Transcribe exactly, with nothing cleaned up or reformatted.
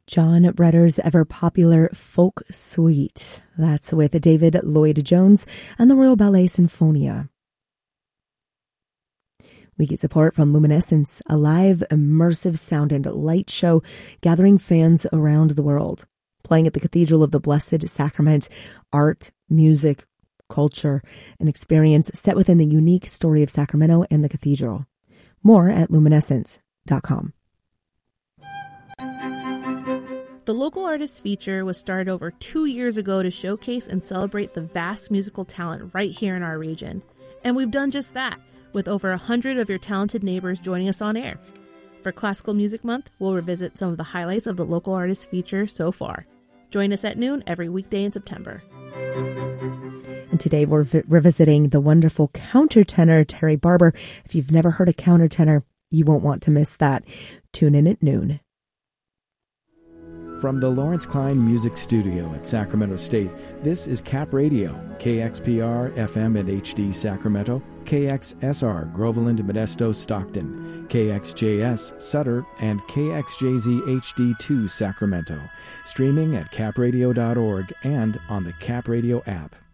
John Bretter's ever-popular Folk Suite. That's with David Lloyd-Jones and the Royal Ballet Sinfonia. We get support from Luminescence, a live, immersive sound and light show gathering fans around the world. Playing at the Cathedral of the Blessed Sacrament, art, music, culture, an experience set within the unique story of Sacramento and the cathedral. More at luminescence dot com. The Local Artists Feature was started over two years ago to showcase and celebrate the vast musical talent right here in our region. And we've done just that, with over a hundred of your talented neighbors joining us on air. For Classical Music Month, we'll revisit some of the highlights of the Local Artists Feature so far. Join us at noon every weekday in September. And today we're vi- revisiting the wonderful countertenor Terry Barber. If you've never heard a countertenor, you won't want to miss that. Tune in at noon. From the Lawrence Klein Music Studio at Sacramento State, this is Cap Radio, K X P R, F M and H D Sacramento, K X S R, Groveland, Modesto, Stockton, K X J S, Sutter, and K X J Z H D two Sacramento. Streaming at cap radio dot org and on the Cap Radio app.